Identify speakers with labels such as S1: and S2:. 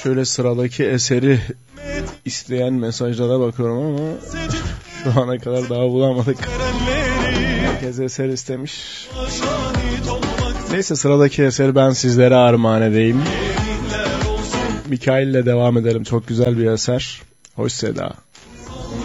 S1: Şöyle sıradaki eseri isteyen mesajlara bakıyorum ama şu ana kadar daha bulamadık. Herkes eser istemiş. Neyse, sıradaki eseri ben sizlere armağan edeyim. Mikail ile devam edelim. Çok güzel bir eser. Hoş Seda.